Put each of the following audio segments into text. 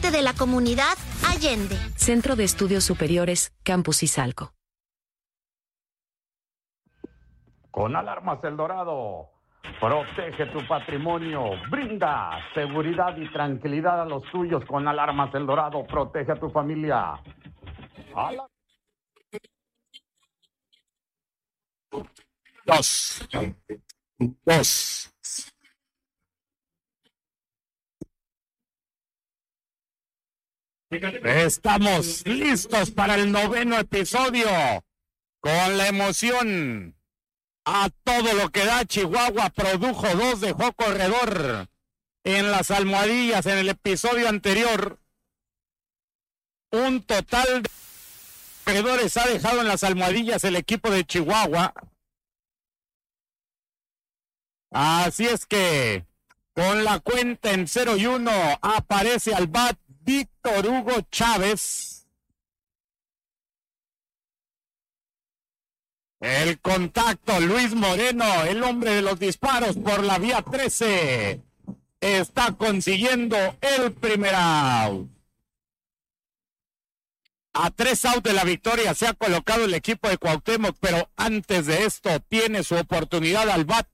parte de la comunidad Allende. Centro de Estudios Superiores, Campus Izalco. Con Alarmas El Dorado, protege tu patrimonio, brinda seguridad y tranquilidad a los tuyos. Con Alarmas El Dorado, protege a tu familia. Dos. Estamos listos para el 9º episodio, con la emoción a todo lo que da. Chihuahua produjo 2, dejó corredor en las almohadillas en el episodio anterior. Un total de corredores ha dejado en las almohadillas el equipo de Chihuahua. Así es que con la cuenta en 0-1 aparece al bat Víctor Hugo Chávez. El contacto, Luis Moreno, el hombre de los disparos por la vía 13, está consiguiendo el primer out. A 3 outs de la victoria se ha colocado el equipo de Cuauhtémoc, pero antes de esto tiene su oportunidad al bat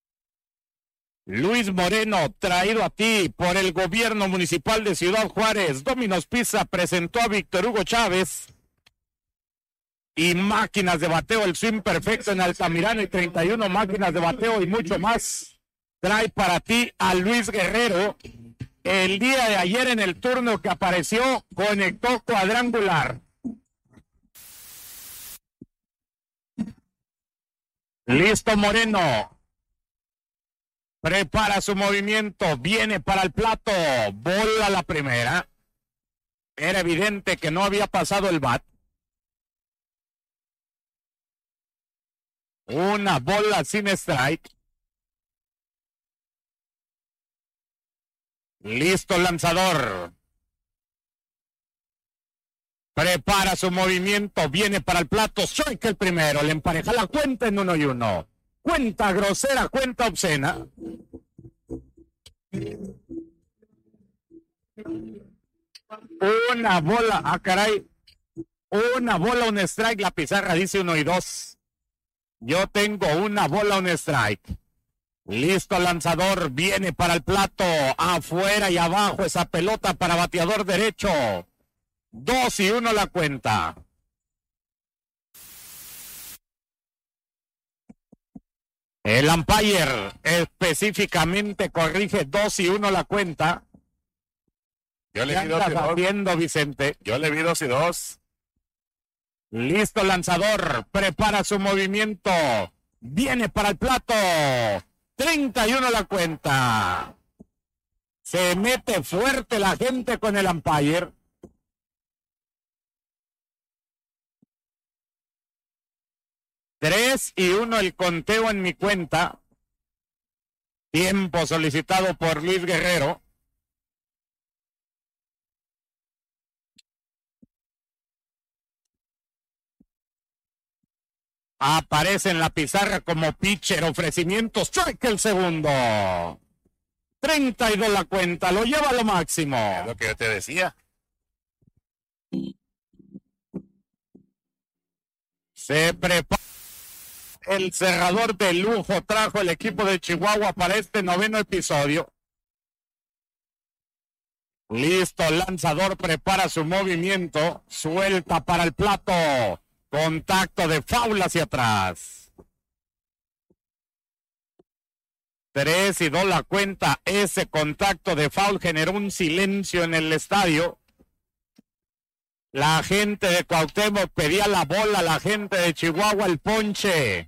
Luis Moreno, traído a ti por el gobierno municipal de Ciudad Juárez. Domino's Pizza presentó a Víctor Hugo Chávez. Y máquinas de bateo, el swing perfecto en Altamirano y 31 máquinas de bateo y mucho más. Trae para ti a Luis Guerrero. El día de ayer en el turno que apareció, conectó cuadrangular. Listo Moreno. Prepara su movimiento, viene para el plato, bola la primera. Era evidente que no había pasado el bat. Una bola sin strike. Listo el lanzador. Prepara su movimiento, viene para el plato, strike el primero, le empareja la cuenta en 1-1. Cuenta grosera, cuenta obscena. Una bola, caray. Una bola, un strike, la pizarra dice 1-2. Yo tengo una bola, un strike. Listo lanzador, viene para el plato, afuera y abajo esa pelota para bateador derecho. 2-1 la cuenta. El umpire específicamente corrige 2-1 la cuenta. Yo le vi 2-2. Viendo Vicente. Yo le vi 2-2. Listo lanzador, prepara su movimiento. Viene para el plato. 31 la cuenta. Se mete fuerte la gente con el umpire. Tres y 1 el conteo en mi cuenta. Tiempo solicitado por Luis Guerrero. Aparece en la pizarra como pitcher, ofrecimiento, strike el segundo. 32 la cuenta, lo lleva a lo máximo. Es lo que yo te decía. Se prepara. El cerrador de lujo trajo el equipo de Chihuahua para este 9º episodio. Listo, lanzador prepara su movimiento, suelta para el plato, contacto de foul hacia atrás. 3-2 la cuenta, ese contacto de foul generó un silencio en el estadio. La gente de Cuauhtémoc pedía la bola, la gente de Chihuahua el ponche.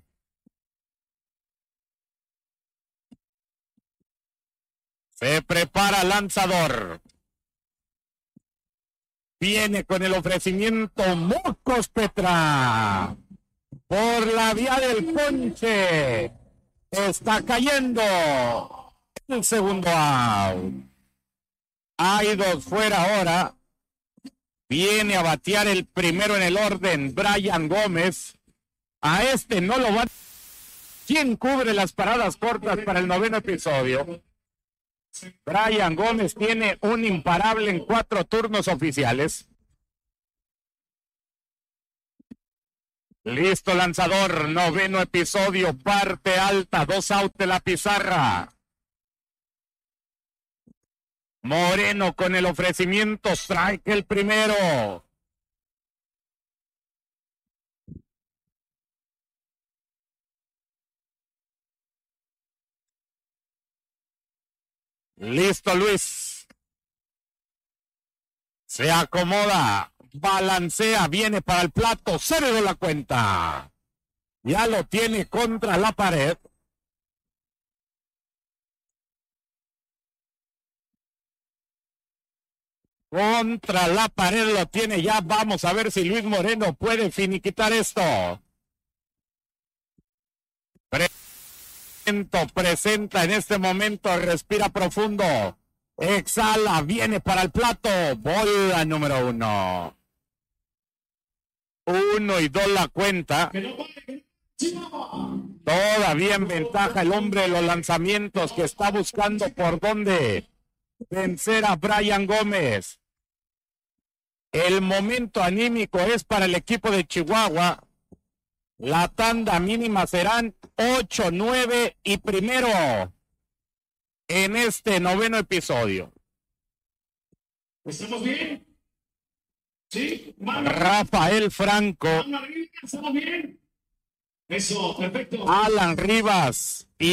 Se prepara lanzador. Viene con el ofrecimiento Mocos Petra. Por la vía del ponche. Está cayendo el segundo out. Hay 2 fuera ahora. Viene a batear el primero en el orden, Brian Gómez. A este no lo va. ¿Quién cubre las paradas cortas para el 9º episodio? Brian Gómez tiene un imparable en 4 turnos oficiales. Listo lanzador, 9º episodio, parte alta, 2 outs de la pizarra. Moreno con el ofrecimiento, strike el primero. Listo Luis. Se acomoda, balancea, viene para el plato, cero de la cuenta. Ya lo tiene contra la pared. Contra la pared lo tiene ya. Vamos a ver si Luis Moreno puede finiquitar esto. Presenta en este momento, respira profundo. Exhala, viene para el plato. Bola número 1. 1-2 la cuenta. Todavía en ventaja el hombre de los lanzamientos que está buscando por dónde vencer a Brian Gómez. El momento anímico es para el equipo de Chihuahua. La tanda mínima serán 8, 9 y primero en este 9º episodio. ¿Estamos bien? ¿Sí? Rafael Franco. ¿Estamos bien? Eso, perfecto. Alan Rivas y